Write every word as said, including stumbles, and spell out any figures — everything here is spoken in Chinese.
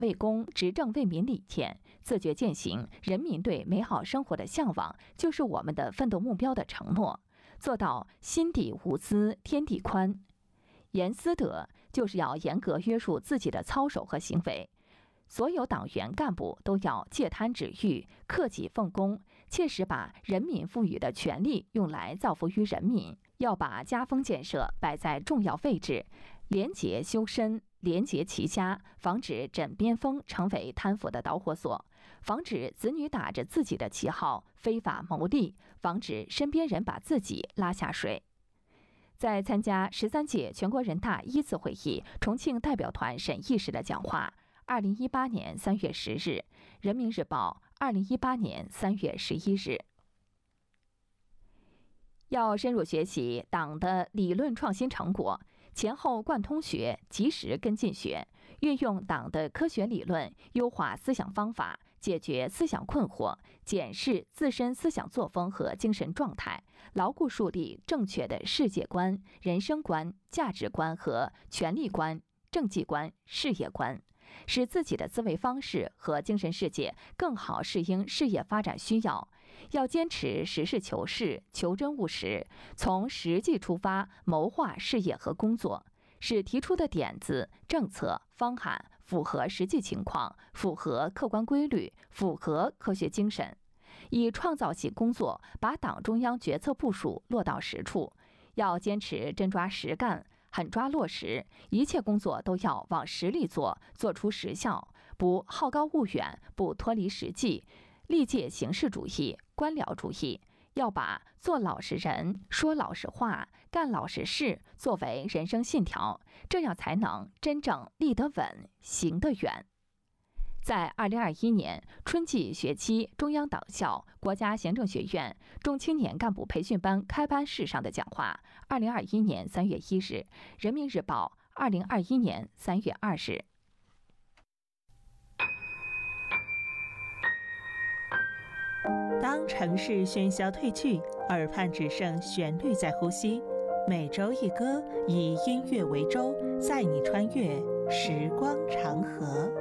为公、执政为民理念，自觉践行人民对美好生活的向往，就是我们的奋斗目标的承诺。做到心底无私，天地宽。严私德就是要严格约束自己的操守和行为。所有党员干部都要戒贪止欲，克己奉公，切实把人民赋予的权利用来造福于人民。要把家风建设摆在重要位置，廉洁修身，廉洁齐家，防止枕边风成为贪腐的导火索，防止子女打着自己的旗号非法牟利，防止身边人把自己拉下水。在参加十三届全国人大一次会议重庆代表团审议时的讲话，二零一八年三月十日，人民日报二零一八年三月十一日。要深入学习党的理论创新成果，前后贯通学，及时跟进学，运用党的科学理论，优化思想方法，解决思想困惑，检视自身思想作风和精神状态，牢固树立正确的世界观、人生观、价值观和权利观、政绩观、事业观，使自己的思维方式和精神世界更好适应事业发展需要。要坚持实事求是、求真务实，从实际出发谋划事业和工作，使提出的点子、政策、方案符合实际情况，符合客观规律，符合科学精神，以创造性工作把党中央决策部署落到实处。要坚持真抓实干，狠抓落实，一切工作都要往实力做，做出实效，不好高骛远，不脱离实际，力戒形式主义、官僚主义。要把做老实人、说老实话、干老实事作为人生信条，这样才能真正立得稳、行得远。在二零二一年春季学期中央党校国家行政学院中青年干部培训班开班式上的讲话，二零二一年三月一日，人民日报二零二一年三月二日。 当城市喧嚣褪去，耳畔只剩旋律在呼吸。每周一歌，以音乐为舟，载你穿越时光长河。